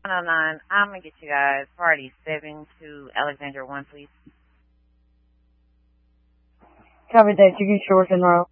109. I'm going to get you guys party 7 to Alexandra 1, please. Copy that. You can short and row.